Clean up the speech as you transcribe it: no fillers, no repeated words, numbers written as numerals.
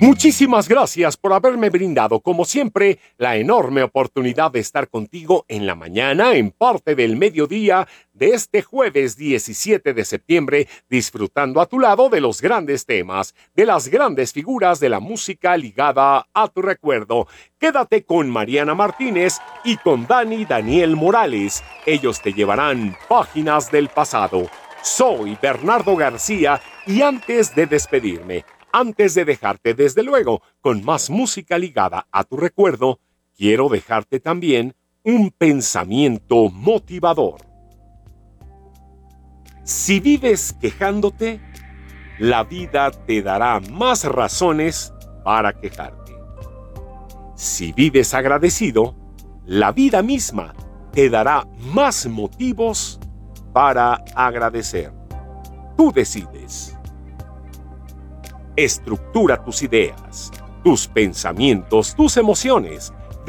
Muchísimas gracias por haberme brindado, como siempre, la enorme oportunidad de estar contigo en la mañana, en parte del mediodía de este jueves 17 de septiembre, disfrutando a tu lado de los grandes temas, de las grandes figuras de la música ligada a tu recuerdo. Quédate con Mariana Martínez y con Daniel Morales. Ellos te llevarán páginas del pasado. Soy Bernardo García y antes de despedirme, antes de dejarte desde luego con más música ligada a tu recuerdo, quiero dejarte también un pensamiento motivador. Si vives quejándote, la vida te dará más razones para quejarte. Si vives agradecido, la vida misma te dará más motivos para agradecer. Tú decides. Estructura tus ideas, tus pensamientos, tus emociones